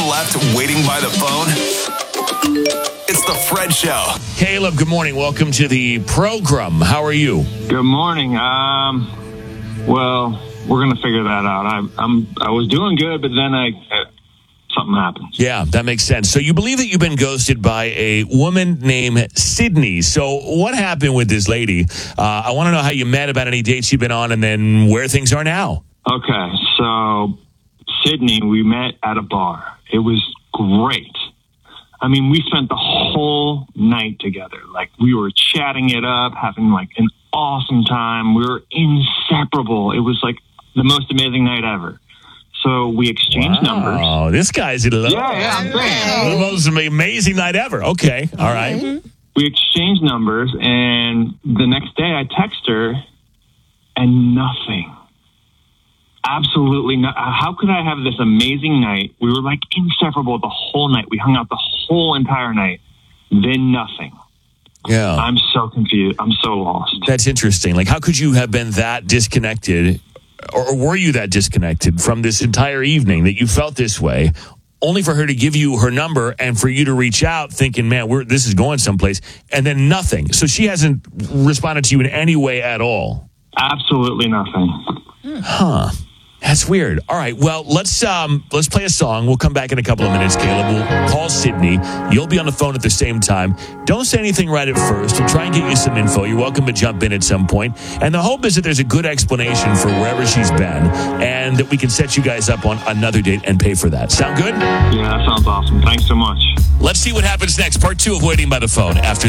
left waiting by the phone? It's the Fred Show. Caleb, good morning. Welcome to the program. How are you? Good morning. Well, we're gonna figure that out. I was doing good, but then something happened. Yeah, that makes sense. So you believe that you've been ghosted by a woman named Sydney. So what happened with this lady? I want to know how you met, about any dates you've been on, and then where things are now. Okay, so Sydney, we met at a bar. It was great. I mean, we spent the whole night together. Like, we were chatting it up, having like an awesome time. We were inseparable. It was like the most amazing night ever. So we exchanged numbers. Oh, this guy's in love. Yeah, I'm saying. The most amazing night ever. Okay, all right. Mm-hmm. We exchanged numbers, and the next day I text her, and nothing. Absolutely not. How could I have this amazing night? We were like inseparable the whole night. We hung out the whole entire night. Then nothing. Yeah. I'm so confused. I'm so lost. That's interesting. Like, how could you have been that disconnected, or were you that disconnected from this entire evening that you felt this way, only for her to give you her number and for you to reach out thinking, man, this is going someplace, and then nothing. So she hasn't responded to you in any way at all. Absolutely nothing. Huh. That's weird. All right. Well, let's play a song. We'll come back in a couple of minutes, Caleb. We'll call Sydney. You'll be on the phone at the same time. Don't say anything right at first. We'll try and get you some info. You're welcome to jump in at some point. And the hope is that there's a good explanation for wherever she's been, and that we can set you guys up on another date and pay for that. Sound good? Yeah, that sounds awesome. Thanks so much. Let's see what happens next. Part 2 of Waiting by the Phone after